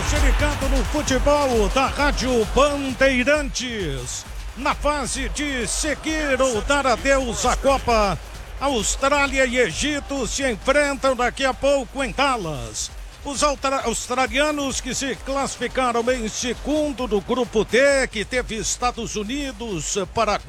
você ligado no futebol da Rádio Bandeirantes. Na fase de seguir ou dar adeus à Copa, Austrália e Egito se enfrentam daqui a pouco em Dallas. Os australianos que se classificaram em segundo do grupo D, que teve Estados Unidos, Paraguai